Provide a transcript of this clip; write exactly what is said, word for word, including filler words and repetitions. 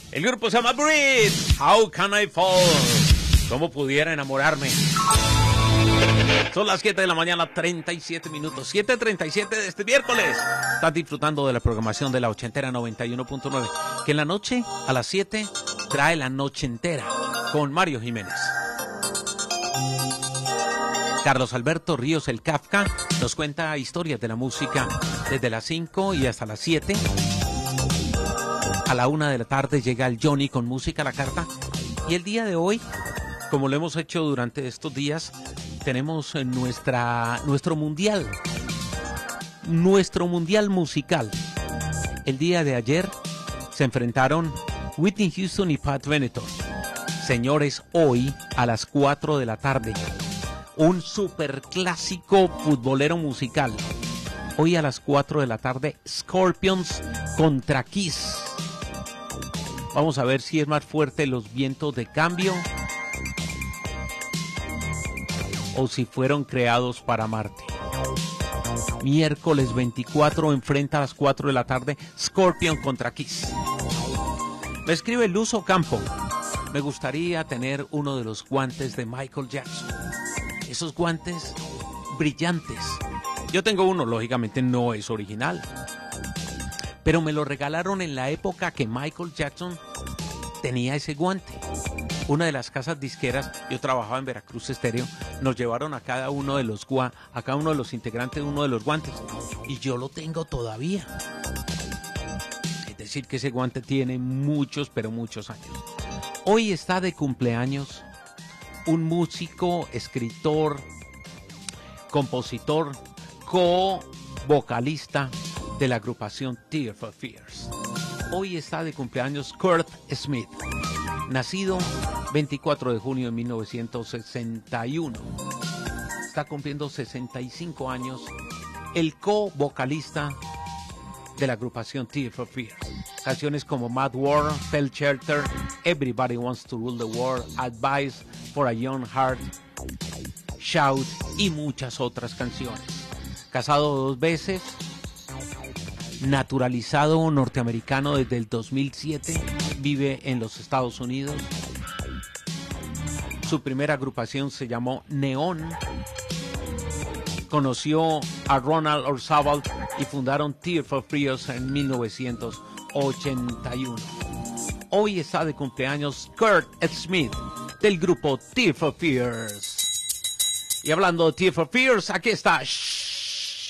El grupo se llama Breathe. How Can I Fall? ¿Cómo pudiera enamorarme? Son las siete de la mañana, treinta y siete minutos. siete treinta y siete de este miércoles. Estás disfrutando de la programación de la ochentera noventa y uno punto nueve. Que en la noche, a las siete, trae la noche entera con Mario Jiménez. Carlos Alberto Ríos, el Kafka, nos cuenta historias de la música desde las cinco y hasta las siete. A la una de la tarde llega el Johnny con música a la carta. Y el día de hoy, como lo hemos hecho durante estos días, tenemos nuestra, nuestro mundial, nuestro mundial musical. El día de ayer se enfrentaron Whitney Houston y Pat Benatar. Señores, hoy a las cuatro de la tarde, un superclásico futbolero musical. Hoy a las cuatro de la tarde, Scorpions contra Kiss. Vamos a ver si es más fuerte los vientos de cambio o si fueron creados para Marte. Miércoles veinticuatro, enfrenta a las cuatro de la tarde, Scorpion contra Kiss. Me escribe Luz Ocampo. Me gustaría tener uno de los guantes de Michael Jackson. Esos guantes brillantes. Yo tengo uno, lógicamente no es original, pero me lo regalaron en la época que Michael Jackson tenía ese guante. Una de las casas disqueras, yo trabajaba en Veracruz Estéreo, nos llevaron a cada uno de los gua, a cada uno de los integrantes uno de los guantes, y yo lo tengo todavía. Es decir, que ese guante tiene muchos, pero muchos años. Hoy está de cumpleaños un músico, escritor, compositor, co-vocalista de la agrupación Tears for Fears. Hoy está de cumpleaños Kurt Smith, nacido veinticuatro de junio de mil novecientos sesenta y uno. Está cumpliendo sesenta y cinco años, el co-vocalista de la agrupación Tears for Fears. Canciones como Mad World, Fell Shelter, Everybody Wants to Rule the World, Advice for a Young Heart, Shout y muchas otras canciones. Casado dos veces, naturalizado norteamericano desde el dos mil siete, vive en los Estados Unidos. Su primera agrupación se llamó Neon. Conoció a Ronald Orzábal y fundaron Tears for Fears en mil novecientos ochenta y uno. Hoy está de cumpleaños Kurt Smith del grupo Tears for Fears. Y hablando de Tears for Fears, aquí está Shh.